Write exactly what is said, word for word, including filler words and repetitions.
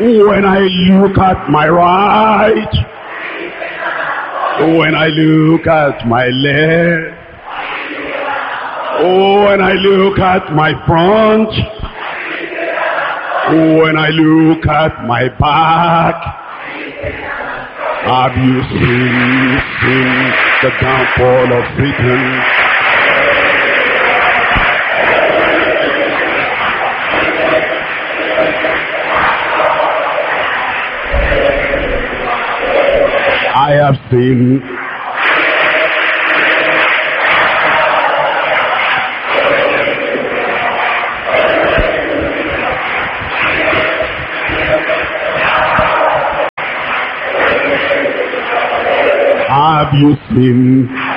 When I look at my right, when I look at my left, when I look at my front, when I look at my back, have you seen, seen the downfall of Satan? I have seen Have you seen